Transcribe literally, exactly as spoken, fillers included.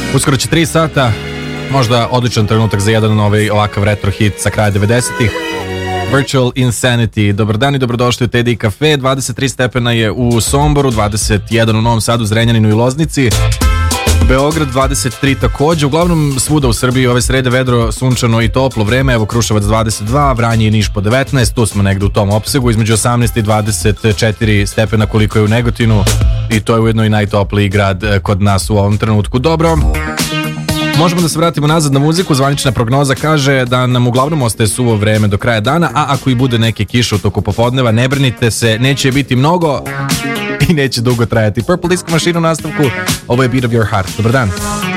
Uskoro će tri sata, možda odličan trenutak za jedan ovaj ovakav retro hit sa kraja devedesetih. Virtual Insanity. Dobar dan i dobrodošli u Teddy Cafe. dvadeset tri stepena je u Somboru, dvadeset jedan u Novom Sadu, Zrenjaninu i Loznici. Beograd dvadeset tri takođe, uglavnom svuda u Srbiji ove srede vedro, sunčano i toplo vreme. Evo Kruševac dvadeset dva, Vranje i Niš po devetnaest, tu smo negde u tom opsegu, između osamnaest i dvadeset četiri stepena koliko je u Negotinu i to je ujedno i najtopliji grad kod nas u ovom trenutku. Dobro, možemo da se vratimo nazad na muziku. Zvanična prognoza kaže da nam uglavnom ostaje suvo vreme do kraja dana, a ako i bude neke kiše u toku popodneva, ne brinite se, neće biti mnogo i neće dugo trajati. Purple Disco Machine u nastavku, ovo je Beat of Your Heart. Dobar dan.